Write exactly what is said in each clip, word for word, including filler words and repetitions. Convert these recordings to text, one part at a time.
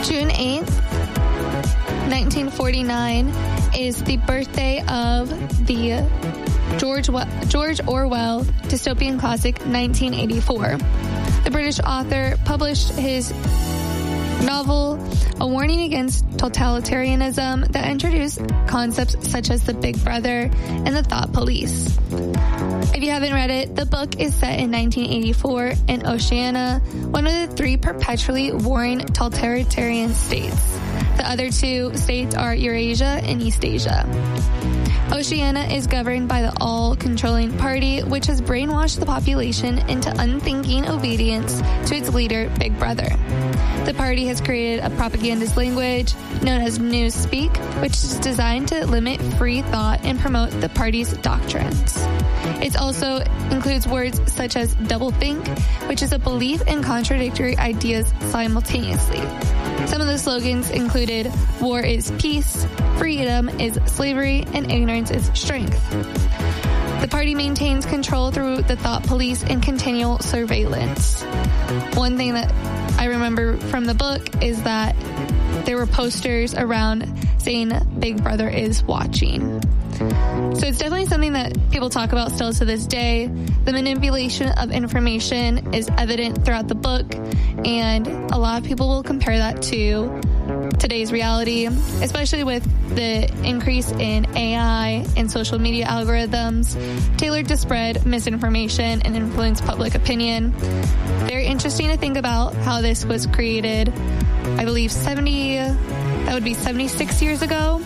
June eighth, nineteen forty-nine is the birthday of the George George Orwell dystopian classic nineteen eighty-four. The British author published his novel, A Warning Against Totalitarianism, that introduced concepts such as the Big Brother and the Thought Police. If you haven't read it, the book is set in nineteen eighty-four in Oceania, one of the three perpetually warring totalitarian states. The other two states are Eurasia and East Asia. Oceania is governed by the all-controlling party, which has brainwashed the population into unthinking obedience to its leader, Big Brother. The party has created a propagandist language known as Newspeak, which is designed to limit free thought and promote the party's doctrines. It also includes words such as doublethink, which is a belief in contradictory ideas simultaneously. Some of the slogans included, war is peace, freedom is slavery, and ignorance is strength. The party maintains control through the thought police and continual surveillance. One thing that I remember from the book is that there were posters around saying Big Brother is watching. So it's definitely something that people talk about still to this day. The manipulation of information is evident throughout the book, and a lot of people will compare that to today's reality, especially with the increase in A I and social media algorithms tailored to spread misinformation and influence public opinion. Very interesting to think about how this was created, I believe seventy, that would be seventy-six years ago.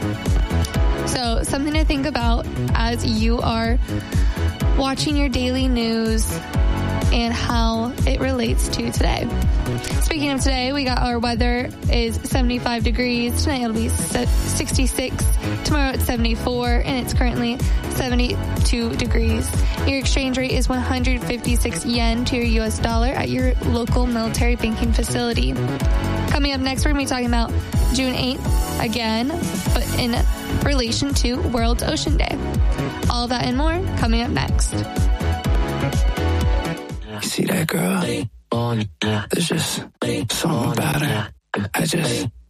So something to think about as you are watching your daily news and how it relates to today. Speaking of today, we got our weather is seventy-five degrees. Tonight it'll be sixty-six. Tomorrow it's seventy-four, and it's currently seventy-two degrees. Your exchange rate is one hundred fifty-six yen to your U S dollar at your local military banking facility. Coming up next, we're going to be talking about June eighth again, but in relation to World Ocean Day. All that and more coming up next. You see that girl? There's just something about her. I just